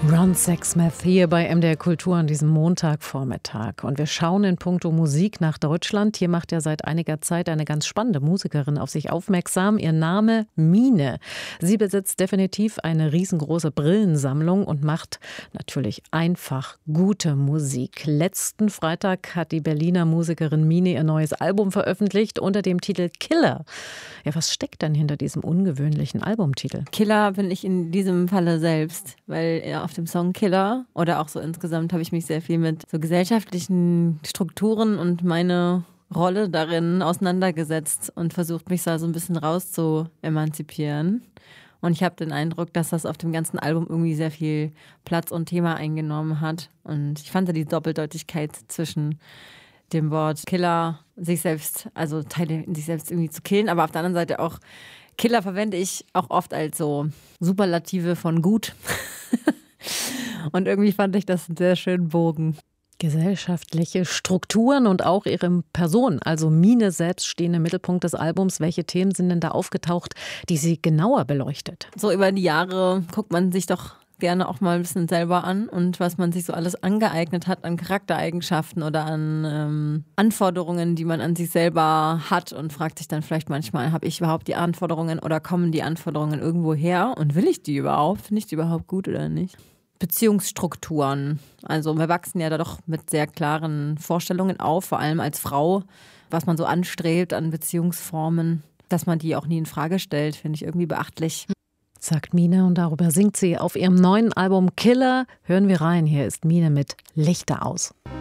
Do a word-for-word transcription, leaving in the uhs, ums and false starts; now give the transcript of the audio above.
Ron Sexsmith hier bei M D R Kultur an diesem Montagvormittag. Und wir schauen in puncto Musik nach Deutschland. Hier macht ja seit einiger Zeit eine ganz spannende Musikerin auf sich aufmerksam. Ihr Name Mine. Sie besitzt definitiv eine riesengroße Brillensammlung und macht natürlich einfach gute Musik. Letzten Freitag hat die Berliner Musikerin Mine ihr neues Album veröffentlicht unter dem Titel Killer. Ja, was steckt denn hinter diesem ungewöhnlichen Albumtitel? Killer bin ich in diesem Falle selbst, weil ja, auf dem Song Killer oder auch so insgesamt habe ich mich sehr viel mit so gesellschaftlichen Strukturen und meine Rolle darin auseinandergesetzt und versucht, mich da so ein bisschen raus zu emanzipieren. Und ich habe den Eindruck, dass das auf dem ganzen Album irgendwie sehr viel Platz und Thema eingenommen hat. Und ich fand die Doppeldeutigkeit zwischen dem Wort Killer, sich selbst, also Teile in sich selbst irgendwie zu killen, aber auf der anderen Seite auch Killer verwende ich auch oft als so Superlative von gut. Und irgendwie fand ich das einen sehr schönen Bogen. Gesellschaftliche Strukturen und auch ihre Person, also Mine selbst, stehen im Mittelpunkt des Albums. Welche Themen sind denn da aufgetaucht, die sie genauer beleuchtet? So über die Jahre guckt man sich doch gerne auch mal ein bisschen selber an und was man sich so alles angeeignet hat an Charaktereigenschaften oder an ähm, Anforderungen, die man an sich selber hat und fragt sich dann vielleicht manchmal, habe ich überhaupt die Anforderungen oder kommen die Anforderungen irgendwo her und will ich die überhaupt? Finde ich die überhaupt gut oder nicht? Beziehungsstrukturen. Also wir wachsen ja da doch mit sehr klaren Vorstellungen auf, vor allem als Frau, was man so anstrebt an Beziehungsformen, dass man die auch nie in Frage stellt, finde ich irgendwie beachtlich. Sagt Mine und darüber singt sie auf ihrem neuen Album Killer. Hören wir rein, hier ist Mine mit Lichter aus.